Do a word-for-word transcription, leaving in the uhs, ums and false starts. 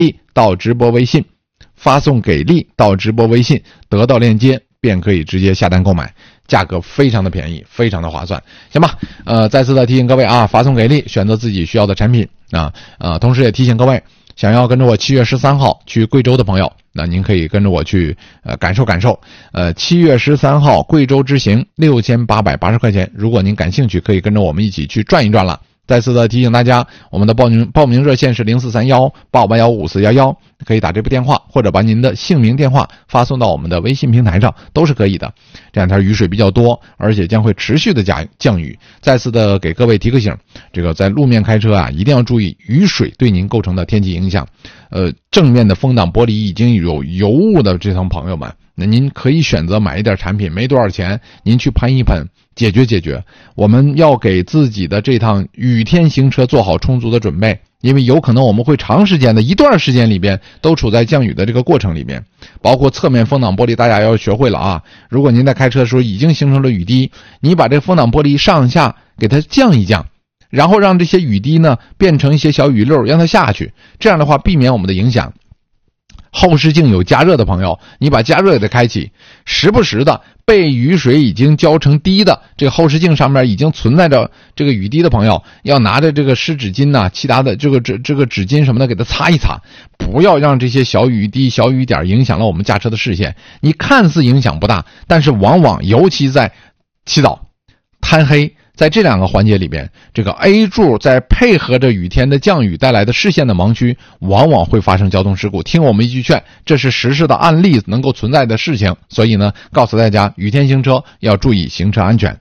力到直播微信，发送给力到直播微信，得到链接便可以直接下单购买，价格非常的便宜，非常的划算，行吧？呃，再次的提醒各位啊，发送给力，选择自己需要的产品啊，呃，同时也提醒各位，想要跟着我七月十三号去贵州的朋友，那您可以跟着我去呃感受感受。呃，七月十三号贵州之行六千八百八十块钱，如果您感兴趣，可以跟着我们一起去转一转了。再次的提醒大家，我们的报名报名热线是零四三幺八八幺五四一一，可以打这部电话，或者把您的姓名电话发送到我们的微信平台上，都是可以的。这两天雨水比较多，而且将会持续的降降雨。再次的给各位提个醒，这个在路面开车啊，一定要注意雨水对您构成的天气影响。呃，正面的风挡玻璃已经有油雾的这层朋友们，那您可以选择买一点产品，没多少钱，您去喷一喷，解决解决。我们要给自己的这趟雨天行车做好充足的准备，因为有可能我们会长时间的一段时间里边都处在降雨的这个过程里面，包括侧面风挡玻璃大家要学会了啊。如果您在开车的时候已经形成了雨滴，你把这个风挡玻璃上下给它降一降，然后让这些雨滴呢变成一些小雨漏，让它下去，这样的话避免我们的影响。后视镜有加热的朋友，你把加热给它开启，时不时的被雨水已经浇成滴的这个后视镜上面已经存在着这个雨滴的朋友，要拿着这个湿纸巾呐、啊，其他的这个这这个纸巾什么的给它擦一擦，不要让这些小雨滴小雨点影响了我们驾车的视线。你看似影响不大，但是往往尤其在起早贪黑，在这两个环节里边，这个 A 柱在配合着雨天的降雨带来的视线的盲区，往往会发生交通事故。听我们一句劝，这是实事的案例能够存在的事情，所以呢，告诉大家雨天行车要注意行车安全。